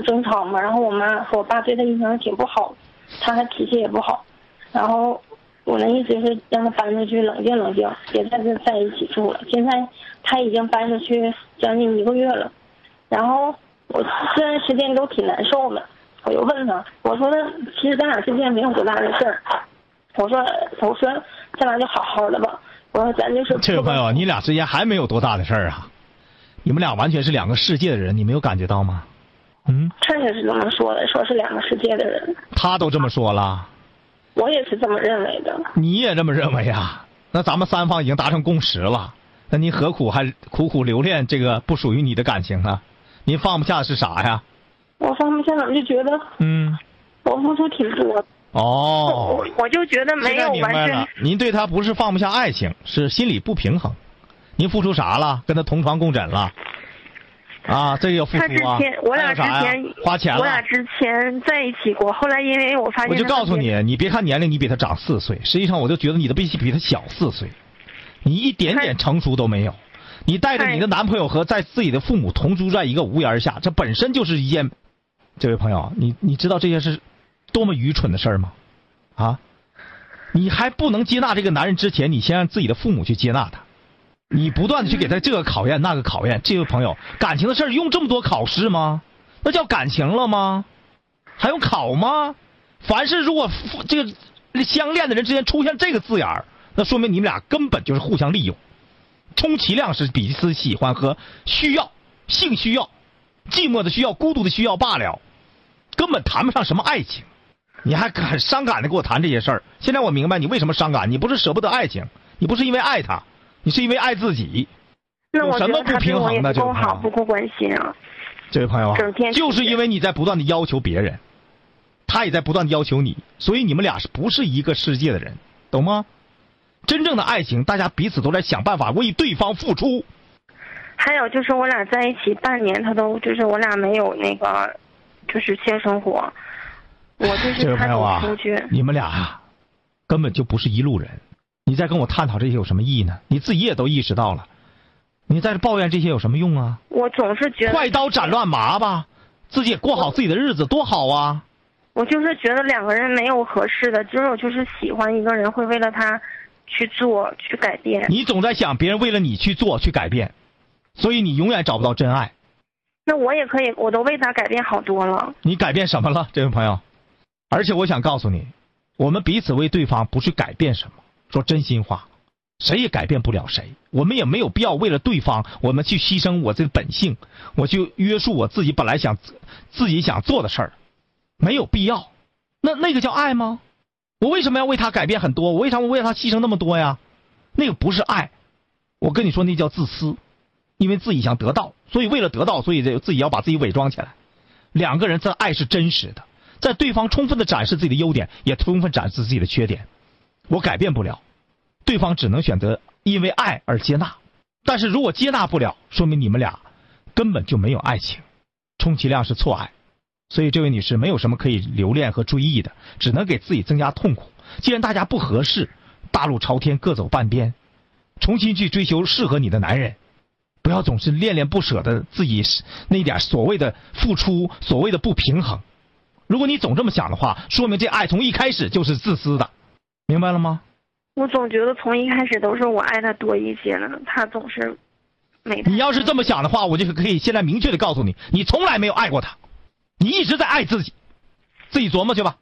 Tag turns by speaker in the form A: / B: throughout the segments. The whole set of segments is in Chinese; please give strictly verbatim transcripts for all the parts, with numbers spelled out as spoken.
A: 争吵嘛，然后我妈和我爸对他印象挺不好，他还脾气也不好，然后我呢一直是让他搬出去冷静冷静，别再跟在一起住了。现在他已经搬出去将近一个月了，然后我这段时间都挺难受的。我就问他，我说其实咱俩之间没有多大的事儿，我说我说咱俩就好好的吧，我说咱就是。
B: 这位朋友，你俩之间还没有多大的事儿啊？你们俩完全是两个世界的人，你没有感觉到吗？嗯，
A: 趁着是这么说的，说是两个世界的人。
B: 他都这么说了，
A: 我也是这么认为的。
B: 你也这么认为啊？那咱们三方已经达成共识了，那你何苦还苦苦留恋这个不属于你的感情呢？您放不下的是啥呀？
A: 我放不下，我就觉得，
B: 嗯，
A: 我付出挺多。
B: 哦，
A: 我我就觉得没有完全。
B: 您对他不是放不下爱情，是心理不平衡。您付出啥了？跟他同床共枕了？啊，这个要付出啊！
A: 他之前我俩之前
B: 花钱了，
A: 我俩之前在一起过，后来因为我发现，
B: 我就告诉你，你别看年龄你比他长四岁，实际上我就觉得你的比比他小四岁，你一点点成熟都没有。你带着你的男朋友和在自己的父母同住在一个屋檐下，这本身就是一件，这位朋友，你你知道这些是多么愚蠢的事儿吗？啊，你还不能接纳这个男人之前，你先让自己的父母去接纳他。你不断的去给他这个考验那个考验，这位朋友，感情的事儿用这么多考试吗？那叫感情了吗？还用考吗？凡是如果这个相恋的人之间出现这个字眼儿，那说明你们俩根本就是互相利用，充其量是彼此喜欢和需要，性需要，寂寞的需要，孤独的需要罢了，根本谈不上什么爱情。你还很伤感的给我谈这些事儿。现在我明白你为什么伤感，你不是舍不得爱情，你不是因为爱他，你是因为爱自己。
A: 那我觉得他对我也不够好，不够关心啊。
B: 这位朋友啊，就是因为你在不断的要求别人，他也在不断的要求你，所以你们俩是不是一个世界的人，懂吗？真正的爱情，大家彼此都在想办法为对方付出。
A: 还有就是我俩在一起半年，他都就是我俩没有那个就是性生活，我就是他总出去。
B: 你们俩啊，根本就不是一路人。你再跟我探讨这些有什么意义呢？你自己也都意识到了，你在这抱怨这些有什么用啊？
A: 我总是觉得
B: 快刀斩乱麻吧，自己也过好自己的日子多好啊。
A: 我就是觉得两个人没有合适的，只有就是喜欢一个人会为了他去做去改变。
B: 你总在想别人为了你去做去改变，所以你永远找不到真爱。
A: 那我也可以，我都为他改变好多了。
B: 你改变什么了，这位朋友？而且我想告诉你，我们彼此为对方不去改变什么，说真心话，谁也改变不了谁。我们也没有必要为了对方，我们去牺牲我这本性，我去约束我自己本来想自己想做的事儿，没有必要。那那个叫爱吗？我为什么要为他改变很多？我为什么为他牺牲那么多呀？那个不是爱，我跟你说那叫自私，因为自己想得到，所以为了得到，所以自己要把自己伪装起来。两个人这爱是真实的，在对方充分的展示自己的优点，也充分展示自己的缺点。我改变不了，对方只能选择因为爱而接纳。但是如果接纳不了，说明你们俩根本就没有爱情，充其量是错爱。所以这位女士没有什么可以留恋和追忆的，只能给自己增加痛苦。既然大家不合适，大路朝天各走半边，重新去追求适合你的男人，不要总是恋恋不舍的自己那点所谓的付出，所谓的不平衡。如果你总这么想的话，说明这爱从一开始就是自私的，明白了吗？
A: 我总觉得从一开始都是我爱他多一些了，他总是没。
B: 你要是这么想的话，我就可以现在明确的告诉你，你从来没有爱过他，你一直在爱自己，自己琢磨去吧。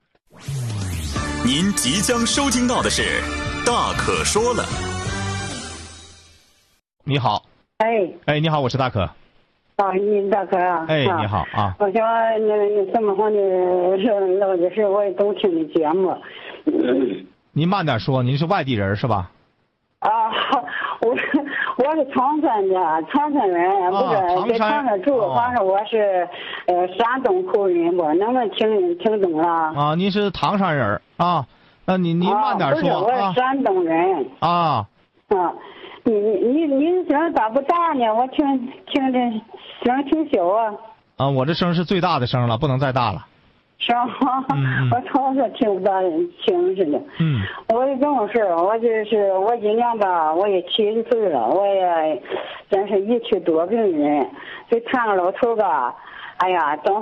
C: 您即将收听到的是大可说了。
B: 你好。
D: 哎
B: 哎，你好，我是大可。
D: 啊，你大可啊。
B: 哎，你好啊。
D: 我想那怎么说呢？是那个是我也都听你节目。
B: 嗯、您慢点说，您是外地人是吧？
D: 啊，我我是唐山的，唐山人，不是在唐山住，
B: 哦、
D: 反正我是呃山东口音不，能不能听听懂了？
B: 啊，您是唐山人啊？那您您慢点说啊。
D: 不是，我是山东人。
B: 啊。
D: 啊。你你你声咋不大呢？我听听这声挺小啊。
B: 啊，我这声是最大的声了，不能再大了。
D: 是吗？
B: 嗯、
D: 我总是听不大听似的。
B: 嗯。
D: 我有这种事，我就是我今年吧，我也七十岁了，我也真是一去多病人，就看个老头吧，哎呀，总。